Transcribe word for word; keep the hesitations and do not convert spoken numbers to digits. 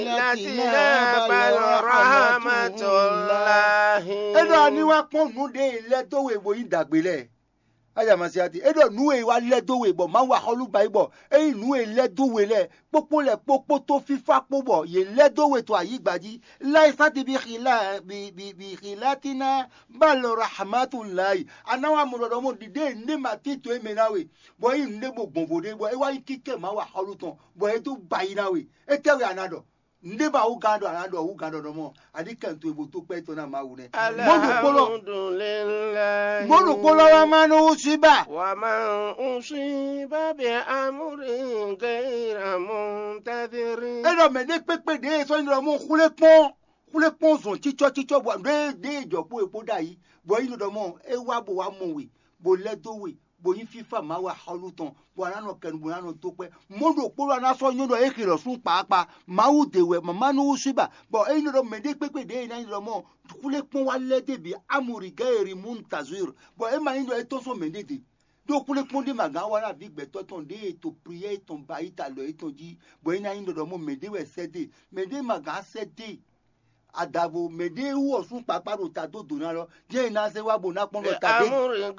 latina bal rahmatullah. Edo ni wa pon nu de ile to we bo yin dagbele. Aya ma si ati edo nu e wa le do we bo ma wa holu bai bo e nu e le do we le popo le popo to fifa po bo ye le do we to ayi gbaji la isati bi khila bi bi bi khilatina bal rahmatullah. Anawa mo do mo dide nde ma ti to e me na we bo yi nde bo gbonbo de bo e wa kike ma wa holu ton bo e to bai na we e te we anado ndeba ugando anado ugando no mo adikan to ebo to pe to na ma wu ne alhamdulillah modu polo wa manu usiba wa man usiba bi amrin ghayra muntadhirin. Edo me de pepe de so ni mo khule pon khule pon zon ticho ticho bo de de ijopo epo dai bo yin do mo e wa bo wa mo we bo le do we bo yin fifa ma wa holuton bo anano ken bo anano to pe modu polo na so yin do e kilo sun paapa ma u de we mama nu usiba bo e yin do me de pepe de na yin do mo khule pon wa le de bi amuri gairi muntazir bo e ma yin do e to so me de de do kule ponde maga wala big beto ton de to prier ton baita lo eton ji bo ina yin do mo mede we sede mede maga sede adavo mede wo sun paparo ta do do na lo je ina se wa bo na pon lo ta de